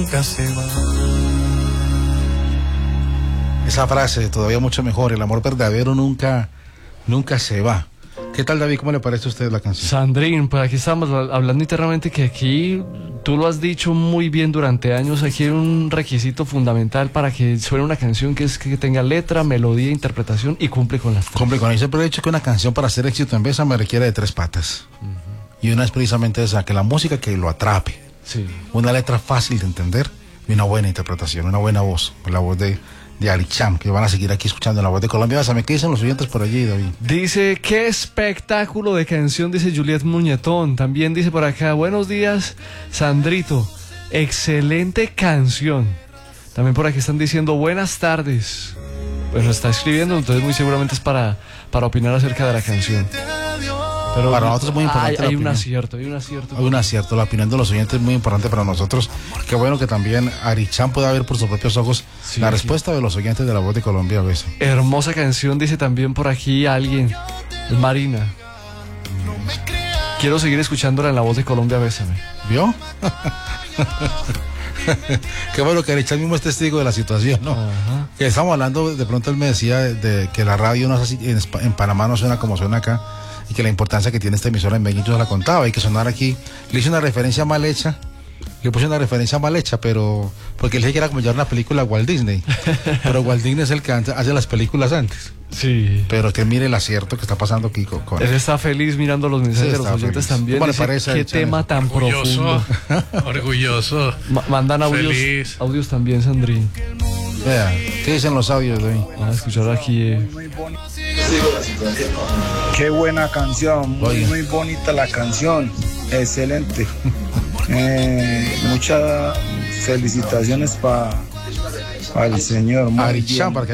nunca se va. Esa frase todavía mucho mejor, el amor verdadero nunca se va. ¿Qué tal, David? ¿Cómo le parece a usted la canción? Sandrín, pues aquí estamos hablando internamente que aquí, tú lo has dicho muy bien durante años, aquí hay un requisito fundamental para que suene una canción que es que tenga letra, melodía, interpretación y cumple con las tres. Cumple con eso. Siempre he dicho que una canción para hacer éxito en Bésame requiere de tres patas. Y una es precisamente esa, que la música que lo atrape. Sí. Una letra fácil de entender y una buena interpretación, una buena voz, la voz de Ari Cham, que van a seguir aquí escuchando la voz de Colombia. Bésame, ¿qué dicen los oyentes por allí, David? Dice, qué espectáculo de canción, dice Juliet Muñetón. También dice por acá, buenos días, Sandrito, excelente canción. También por aquí están diciendo, buenas tardes. Bueno, está escribiendo, entonces muy seguramente es para opinar acerca de la canción. Pero para nosotros es muy importante. Hay un acierto, hay un acierto. Hay un acierto, la opinión de los oyentes es muy importante para nosotros. Qué bueno que también Ari Cham pueda ver por sus propios ojos la respuesta de los oyentes de la voz de Colombia a veces. Hermosa canción, dice también por aquí alguien, Marina. Quiero seguir escuchándola en la voz de Colombia, bésame. ¿Vio? Qué bueno que Ari Cham mismo es testigo de la situación, ¿no? Ajá. Que estamos hablando, de pronto él me decía de que la radio no es así, en Panamá no suena como suena acá. Y que la importancia que tiene esta emisora en Medellín, yo se la contaba, y que sonar aquí, le hice una referencia mal hecha, pero porque él dije que era como llevar una película a Walt Disney, pero Walt Disney es el que hace las películas antes. Sí. Pero que mire el acierto que está pasando aquí con él está feliz mirando los mensajes de los oyentes también. ¿Cómo le parece? Qué tema tan profundo. Orgulloso. Mandan audios también, Sandrín. Vea, ¿qué dicen los audios de hoy? Vamos a escuchar aquí. Qué buena canción, muy bonita la canción, excelente. Muchas felicitaciones para el señor. Ari Cham,